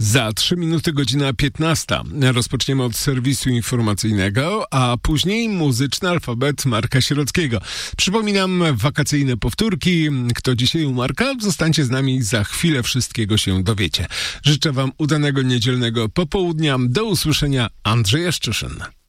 Za 3 minuty godzina 15. Rozpoczniemy od serwisu informacyjnego, a później muzyczny alfabet Marka Sierockiego. Przypominam, wakacyjne powtórki. Kto dzisiaj u Marka? Zostańcie z nami, za chwilę wszystkiego się dowiecie. Życzę wam udanego niedzielnego popołudnia. Do usłyszenia. Andrzej Jaszczyszyn.